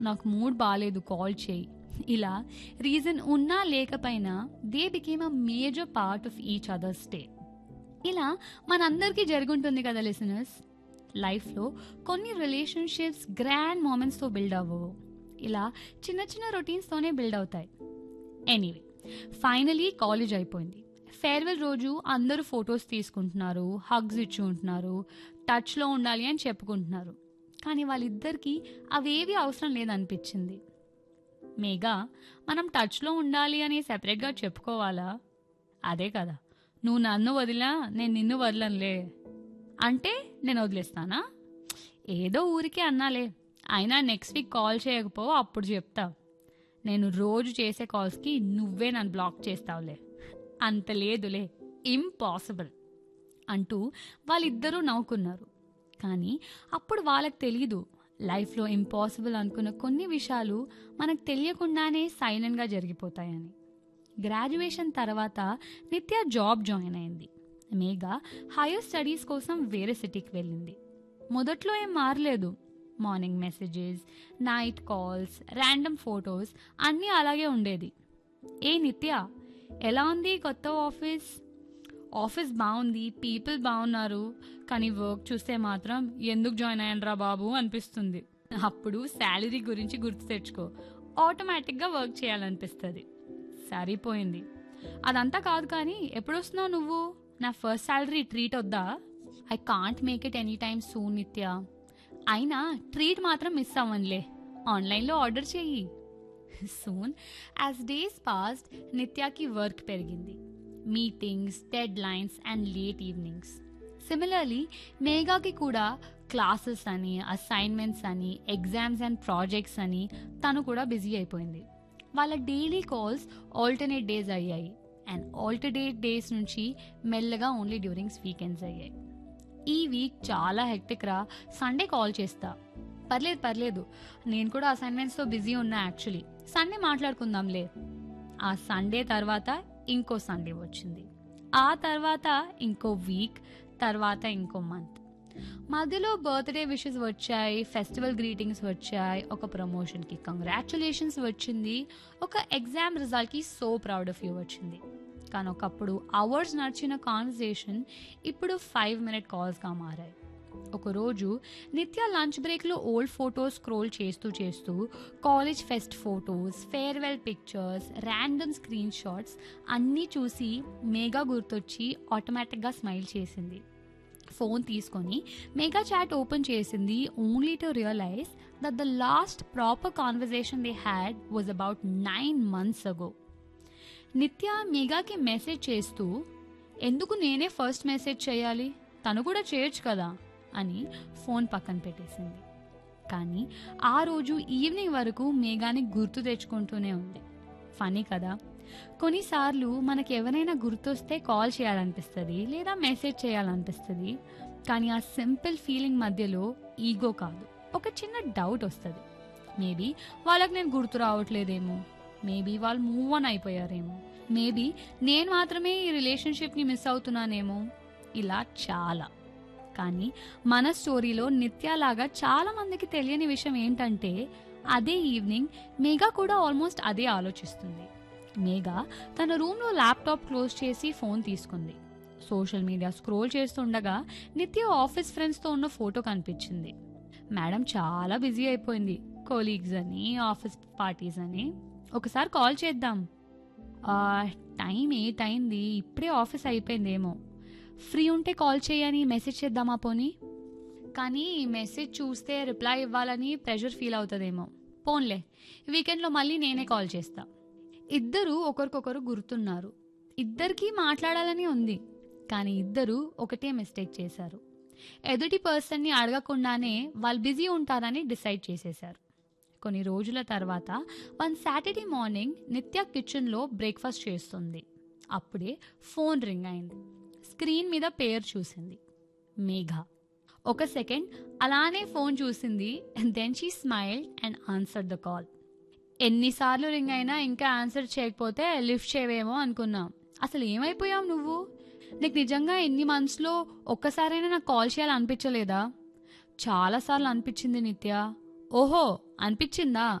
నాకు మూడ్ బాగాలేదు, కాల్ చేయి. ఇలా రీజన్ ఉన్నా లేకపోయినా they became a major part of each others day. ఇలా మనందరికీ జరుగుంటుంది కదా లిసనర్స్. లైఫ్లో కొన్ని రిలేషన్షిప్స్ గ్రాండ్ మూమెంట్స్తో బిల్డ్ అవ్వవు, ఇలా చిన్న చిన్న రొటీన్స్తోనే బిల్డ్ అవుతాయి. ఎనీవే, ఫైనలీ కాలేజ్ అయిపోయింది. ఫేర్వెల్ రోజు అందరూ ఫొటోస్ తీసుకుంటున్నారు, హగ్స్ ఇచ్చుకుంటున్నారు, టచ్లో ఉండాలి అని చెప్పుకుంటున్నారు. కానీ వాళ్ళిద్దరికీ అవేవి అవసరం లేదనిపించింది. మేఘా, మనం టచ్లో ఉండాలి అని సెపరేట్గా చెప్పుకోవాలా? అదే కదా, నువ్వు నన్ను వదిలా నేను నిన్ను వదలనులే అంటే నేను వదిలేస్తానా? ఏదో ఊరికే అన్నాలే, అయినా నెక్స్ట్ వీక్ కాల్ చేయకపో, అప్పుడు చెప్తా. నేను రోజు చేసే కాల్స్కి నువ్వే నన్ను బ్లాక్ చేస్తావులే. అంత లేదులే, ఇంపాసిబుల్ అంటూ వాళ్ళిద్దరూ నవ్వుకున్నారు. కానీ అప్పుడు వాళ్ళకి తెలీదు, లైఫ్లో ఇంపాసిబుల్ అనుకున్న కొన్ని విషయాలు మనకు తెలియకుండానే సైలెంట్గా జరిగిపోతాయని. గ్రాడ్యుయేషన్ తర్వాత నిత్య జాబ్ జాయిన్ అయింది. మేఘా హైయర్ స్టడీస్ కోసం వేరే సిటీకి వెళ్ళింది. మొదట్లో ఏం మారలేదు. Morning messages, night calls, random photos అన్నీ అలాగే ఉండేది. ఏ నిత్య, ఎలా ఉంది కొత్త ఆఫీస్? ఆఫీస్ బాగుంది, పీపుల్ బాగున్నారు, కానీ వర్క్ చూస్తే మాత్రం ఎందుకు జాయిన్ అయ్యానరా బాబు అనిపిస్తుంది. అప్పుడు శాలరీ గురించి గుర్తు తెచ్చుకో, ఆటోమేటిక్గా వర్క్ చేయాలనిపిస్తుంది. సరిపోయింది. అదంతా కాదు కానీ ఎప్పుడు వస్తున్నావు నువ్వు? నా ఫస్ట్ శాలరీ ట్రీట్ వద్దా? I can't make it any time soon నిత్య. అయినా ట్రీట్ మాత్రం మిస్ అవ్వనులే, ఆన్లైన్లో ఆర్డర్ చెయ్యి. Soon as days passed నిత్యాకి work పెరిగింది. Meetings, dead lines and late evenings. Similarly మేఘాకి కూడా క్లాసెస్ అని, అసైన్మెంట్స్ అని, ఎగ్జామ్స్ అండ్ ప్రాజెక్ట్స్ అని తను కూడా బిజీ అయిపోయింది. వాళ్ళ డైలీ కాల్స్ ఆల్టర్నేట్ డేస్ అయ్యాయి అండ్ ఆల్టర్నేట్ డేస్ నుంచి మెల్లగా ఓన్లీ డ్యూరింగ్స్ వీకెండ్స్ అయ్యాయి. ఈ వీక్ చాలా హెక్టిక్ రా, సండే కాల్ చేస్తా. పర్లేదు, నేను కూడా అసైన్మెంట్స్తో బిజీ ఉన్నా యాక్చువల్లీ, సండే మాట్లాడుకుందాంలే. ఆ సండే తర్వాత ఇంకో సండే వచ్చింది, ఆ తర్వాత ఇంకో వీక్, తర్వాత ఇంకో మంత్. మధ్యలో బర్త్డే విషెస్ వచ్చాయి, ఫెస్టివల్ గ్రీటింగ్స్ వచ్చాయి, ఒక ప్రమోషన్కి కంగ్రాచులేషన్స్ వచ్చింది, ఒక exam రిజల్ట్కి so proud of you వచ్చింది. కానీ ఒకప్పుడు అవర్స్ నడిచిన కాన్వర్సేషన్ ఇప్పుడు 5 minute కాల్స్గా మారాయి. ఒకరోజు నిత్య లంచ్ బ్రేక్లో ఓల్డ్ ఫొటోస్ స్క్రోల్ చేస్తూ college fest photos, farewell pictures, random screen shots అన్నీ చూసి మేఘా గుర్తొచ్చి ఆటోమేటిక్గా స్మైల్ చేసింది. ఫోన్ తీసుకొని మెగా చాట్ ఓపెన్ చేసింది, only to realise that the last proper conversation they had was about 9 months ago. నిత్య మెగాకి message చేస్తూ, ఎందుకు నేనే ఫస్ట్ మెసేజ్ చేయాలి, తను కూడా చేయొచ్చు కదా అని ఫోన్ పక్కన పెట్టేసింది. కానీ ఆ రోజు ఈవినింగ్ వరకు మేఘాని గుర్తు తెచ్చుకుంటూనే ఉంది. ఫనీ కదా, కొన్నిసార్లు మనకి ఎవరైనా గుర్తొస్తే కాల్ చేయాలనిపిస్తుంది లేదా మెసేజ్ చేయాలనిపిస్తుంది. కానీ ఆ సింపుల్ ఫీలింగ్ మధ్యలో ఈగో కాదు, ఒక చిన్న డౌట్ వస్తుంది. మేబీ వాళ్ళకి నేను గుర్తు రావట్లేదేమో, మేబీ వాళ్ళు మూవ్ ఆన్ అయిపోయారేమో, మేబీ నేను మాత్రమే ఈ రిలేషన్షిప్ని మిస్ అవుతున్నానేమో, ఇలా చాలా. కానీ మన స్టోరీలో నిత్యలాగా చాలా మందికి తెలియని విషయం ఏంటంటే, అదే ఈవినింగ్ మేఘా కూడా ఆల్మోస్ట్ అదే ఆలోచిస్తుంది. మేఘా తన రూమ్లో ల్యాప్టాప్ క్లోజ్ చేసి ఫోన్ తీసుకుంది. సోషల్ మీడియా స్క్రోల్ చేస్తుండగా నిత్య ఆఫీస్ ఫ్రెండ్స్తో ఉన్న ఫోటో కనిపించింది. మేడం చాలా బిజీ అయిపోయింది, కొలీగ్స్ అని, ఆఫీస్ పార్టీస్ అని. ఒకసారి కాల్ చేద్దాం. టైం 8 అయింది, ఇప్పుడే ఆఫీస్ అయిపోయిందేమో, ఫ్రీ ఉంటే కాల్ చేయని మెసేజ్ చేద్దామా పోనీ? కానీ మెసేజ్ చూస్తే రిప్లై ఇవ్వాలని ప్రెషర్ ఫీల్ అవుతుందేమో, పోన్లే వీకెండ్లో మళ్ళీ నేనే కాల్ చేస్తా. ఇద్దరు ఒకరికొకరు గుర్తున్నారు, ఇద్దరికీ మాట్లాడాలని ఉంది. కానీ ఇద్దరు ఒకటే మిస్టేక్ చేశారు. ఎదుటి పర్సన్ని అడగకుండానే వాళ్ళు బిజీ ఉంటారని డిసైడ్ చేసేశారు. కొన్ని రోజుల తర్వాత వన్ సాటర్డే మార్నింగ్ నిత్య కిచెన్లో బ్రేక్ఫాస్ట్ చేస్తుంది. అప్పుడే ఫోన్ రింగ్ అయింది. స్క్రీన్ మీద పేరు చూసింది, మేఘా. ఒక సెకండ్ అలానే ఫోన్ చూసింది, then she smiled and answered the call. ఎన్నిసార్లు రింగ్ అయినా ఇంకా ఆన్సర్ చేయకపోతే లిఫ్ట్ చేయవేమో అనుకున్నాం. అసలు ఏమైపోయావు నువ్వు? నీకు నిజంగా ఎన్ని మంత్స్లో ఒక్కసారైనా నాకు కాల్ చేయాలనిపించలేదా? చాలాసార్లు అనిపించింది నిత్య. ఓహో అనిపిచ్చిందా?